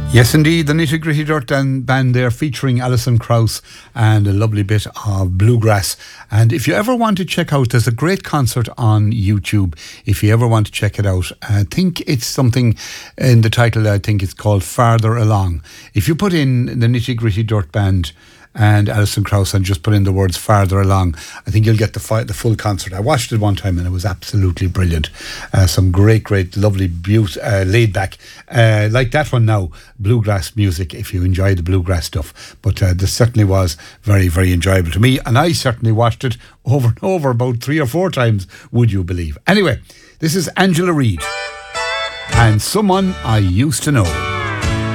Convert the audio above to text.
Yes, indeed, the Nitty Gritty Dirt Band there featuring Alison Krauss and a lovely bit of bluegrass. And if you ever want to check out, there's a great concert on YouTube. If you ever want to check it out, I think it's something in the title, I think it's called Farther Along. If you put in the Nitty Gritty Dirt Band and Alison Krauss and just put in the words Farther Along, I think you'll get the full concert. I watched it one time and it was absolutely brilliant. Some great, lovely, laid back, like that one now, bluegrass music, if you enjoy the bluegrass stuff. But this certainly was very, very enjoyable to me, and I certainly watched it over and over about 3 or 4 times, would you believe. Anyway, this is Angela Reid and Someone I Used to Know.